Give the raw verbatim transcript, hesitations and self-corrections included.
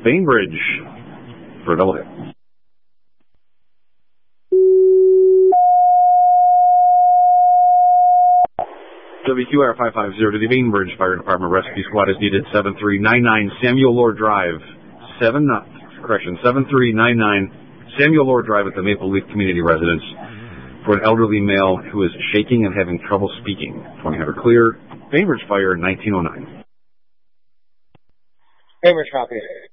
Bainbridge for a double hit. W Q R five five zero to the Bainbridge Fire Department Rescue Squad is needed. seven three nine nine Samuel Lord Drive. Seven, uh, correction, seven three nine nine Samuel Lord Drive at the Maple Leaf Community Residence for an elderly male who is shaking and having trouble speaking. twenty hundred clear. Bainbridge Fire nineteen oh nine. Bainbridge copy.